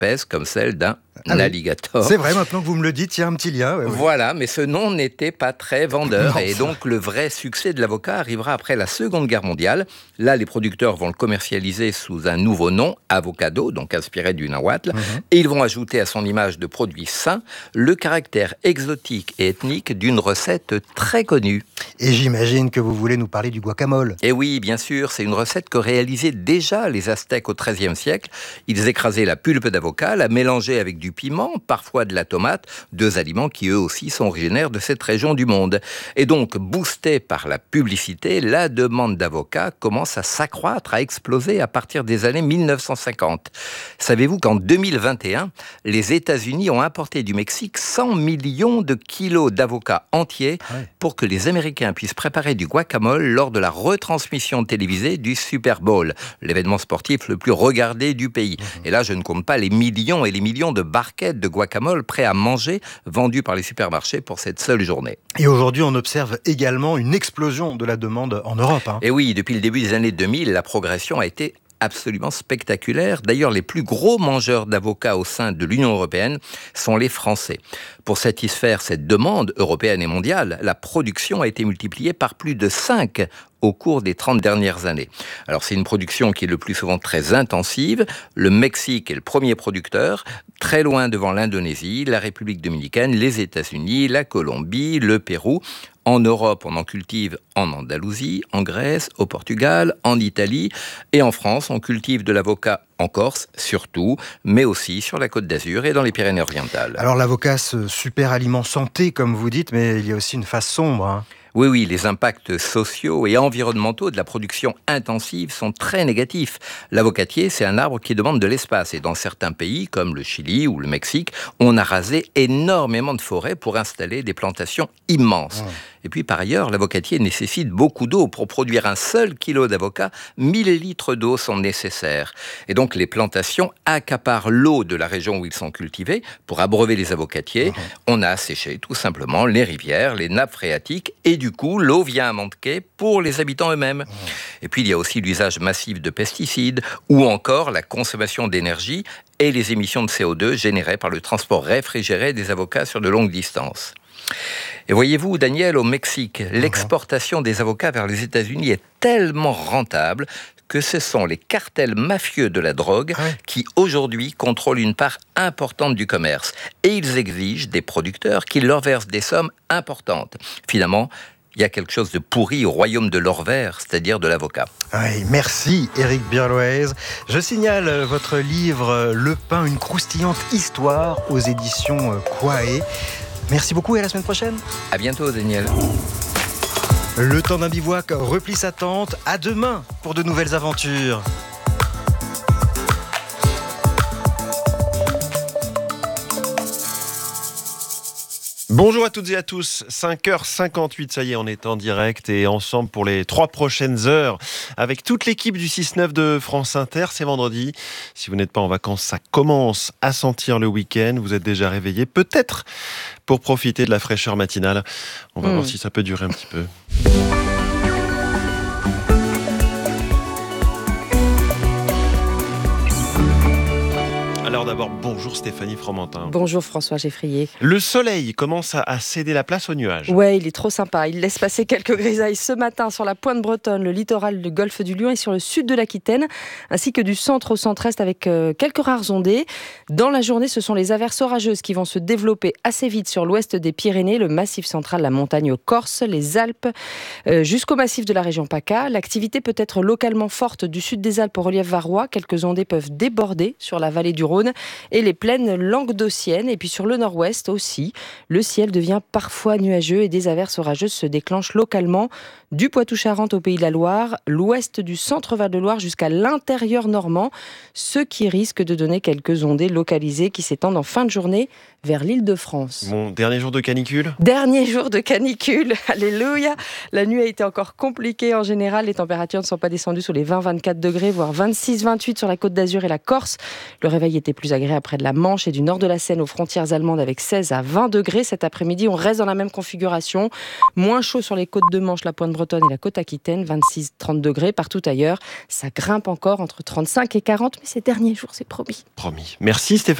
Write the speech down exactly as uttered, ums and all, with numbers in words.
pèse comme celle d'un ah oui. alligator. C'est vrai, maintenant que vous me le dites, il y a un petit lien. Ouais, ouais. Voilà, mais ce nom n'était pas très vendeur. Non, et donc, le vrai succès de l'avocat arrivera après la Seconde Guerre mondiale. Là, les producteurs vont le commercialiser sous un nouveau nom, Avocado, donc inspiré du nahuatl. Mm-hmm. Et ils vont ajouter à son image de produit sain le caractère exotique et ethnique d'une recette très connue. Et j'imagine que vous voulez nous parler du guacamole. Et oui, bien sûr, c'est une recette que réalisaient déjà les Aztèques au treizième siècle. Ils écrasaient la pulpe d'avocat, la mélangeaient avec du piment, parfois de la tomate, deux aliments qui eux aussi sont originaires de cette région du monde. Et donc, boostés par la publicité, la demande d'avocat commence à s'accroître, à exploser à partir des années mille neuf cent cinquante. Savez-vous qu'en deux mille vingt et un, les États-Unis ont importé du Mexique cent millions de kilos d'avocats entiers ouais. pour que les Américains puissent préparer du guacamole lors de la retransmission télévisée du Super Bowl, l'événement sportif le plus regardé du pays. Mmh. Et là, je ne compte pas les millions et les millions de barquettes de guacamole prêts à manger, vendues par les supermarchés pour cette seule journée. Et aujourd'hui, on observe également une explosion de la demande en Europe. Hein. Et oui, depuis le début des années deux mille, la progression a été absolument spectaculaire. D'ailleurs, les plus gros mangeurs d'avocats au sein de l'Union européenne sont les Français. Pour satisfaire cette demande européenne et mondiale, la production a été multipliée par plus de cinq au cours des trente dernières années. Alors, c'est une production qui est le plus souvent très intensive. Le Mexique est le premier producteur, très loin devant l'Indonésie, la République dominicaine, les États-Unis, la Colombie, le Pérou. En Europe, on en cultive en Andalousie, en Grèce, au Portugal, en Italie. Et en France, on cultive de l'avocat en Corse, surtout, mais aussi sur la Côte d'Azur et dans les Pyrénées-Orientales. Alors l'avocat, ce super aliment santé, comme vous dites, mais il y a aussi une face sombre, hein. Oui, oui, les impacts sociaux et environnementaux de la production intensive sont très négatifs. L'avocatier, c'est un arbre qui demande de l'espace. Et dans certains pays, comme le Chili ou le Mexique, on a rasé énormément de forêts pour installer des plantations immenses. Ouais. Et puis, par ailleurs, l'avocatier nécessite beaucoup d'eau. Pour produire un seul kilo d'avocat, mille litres d'eau sont nécessaires. Et donc, les plantations accaparent l'eau de la région où ils sont cultivés pour abreuver les avocatiers. Mmh. On a asséché, tout simplement, les rivières, les nappes phréatiques et du coup, l'eau vient à manquer pour les habitants eux-mêmes. Mmh. Et puis, il y a aussi l'usage massif de pesticides ou encore la consommation d'énergie et les émissions de C O deux générées par le transport réfrigéré des avocats sur de longues distances. Et voyez-vous, Daniel, au Mexique, mmh. l'exportation des avocats vers les États-Unis est tellement rentable que ce sont les cartels mafieux de la drogue ouais. qui, aujourd'hui, contrôlent une part importante du commerce. Et ils exigent des producteurs qui leur versent des sommes importantes. Finalement, il y a quelque chose de pourri au royaume de l'or vert, c'est-à-dire de l'avocat. Oui, merci Éric Birloez. Je signale votre livre « Le pain, une croustillante histoire » aux éditions Quae. Merci beaucoup et à la semaine prochaine. À bientôt, Daniel. Le temps d'un bivouac replie sa tente. À demain pour de nouvelles aventures. Bonjour à toutes et à tous, cinq heures cinquante-huit, ça y est, on est en direct et ensemble pour les trois prochaines heures avec toute l'équipe du six neuf de France Inter. C'est vendredi, si vous n'êtes pas en vacances, ça commence à sentir le week-end, vous êtes déjà réveillés, peut-être pour profiter de la fraîcheur matinale. On va mmh. voir si ça peut durer un petit peu. Alors d'abord, bonjour Stéphanie Fromentin. Bonjour François Geffrier. Le soleil commence à, à céder la place aux nuages. Ouais, il est trop sympa. Il laisse passer quelques grisailles ce matin sur la pointe bretonne, le littoral du golfe du Lion et sur le sud de l'Aquitaine, ainsi que du centre au centre-est avec euh, quelques rares ondées. Dans la journée, ce sont les averses orageuses qui vont se développer assez vite sur l'ouest des Pyrénées, le massif central, la montagne corse, les Alpes, euh, jusqu'au massif de la région PACA. L'activité peut être localement forte du sud des Alpes au relief varois. Quelques ondées peuvent déborder sur la vallée du Rhône et les plaines languedociennes. Et puis sur le nord-ouest aussi, le ciel devient parfois nuageux et des averses orageuses se déclenchent localement du Poitou-Charentes au Pays de la Loire, l'ouest du centre Val-de-Loire jusqu'à l'intérieur normand, ce qui risque de donner quelques ondées localisées qui s'étendent en fin de journée vers l'Île-de-France. Bon, dernier jour de canicule ? Dernier jour de canicule, alléluia. La nuit a été encore compliquée en général, les températures ne sont pas descendues sous les vingt à vingt-quatre degrés, voire vingt-six à vingt-huit sur la Côte d'Azur et la Corse. Le réveil était plus agréable agréable près de la Manche et du nord de la Seine aux frontières allemandes avec seize à vingt degrés. Cet après-midi, on reste dans la même configuration. Moins chaud sur les côtes de Manche, la Pointe Bretonne et la côte Aquitaine, vingt-six à trente degrés. Partout ailleurs, ça grimpe encore entre trente-cinq et quarante, mais ces derniers jours, c'est promis. Promis. Merci Stéphanie.